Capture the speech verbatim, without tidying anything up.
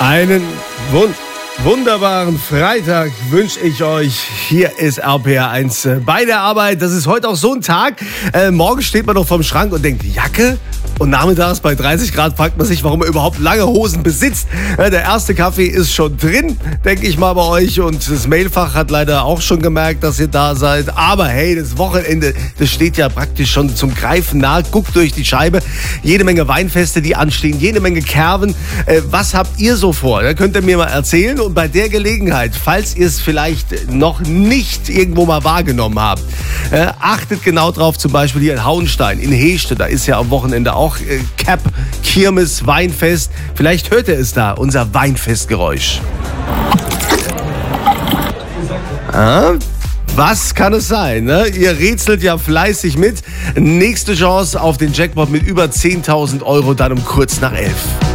Einen wun wunderbaren Freitag wünsche ich euch. Hier ist R P R eins bei der Arbeit. Das ist heute auch so ein Tag. Äh, morgen steht man noch vorm Schrank und denkt, Jacke? Und nachmittags bei dreißig Grad fragt man sich, warum er überhaupt lange Hosen besitzt. Ja, der erste Kaffee ist schon drin, denke ich mal bei euch. Und das Mailfach hat leider auch schon gemerkt, dass ihr da seid. Aber hey, das Wochenende, das steht ja praktisch schon zum Greifen nah. Guckt durch die Scheibe. Jede Menge Weinfeste, die anstehen. Jede Menge Kerben. Äh, was habt ihr so vor? Da könnt ihr mir mal erzählen. Und bei der Gelegenheit, falls ihr es vielleicht noch nicht irgendwo mal wahrgenommen habt, äh, achtet genau drauf, zum Beispiel hier in Hauenstein, in Hechte. Da ist ja am Wochenende auch Auch äh, Cap, Kirmes, Weinfest. Vielleicht hört ihr es da, unser Weinfestgeräusch. Ah, was kann es sein? Ne? Ihr rätselt ja fleißig mit. Nächste Chance auf den Jackpot mit über zehntausend Euro dann um kurz nach elf.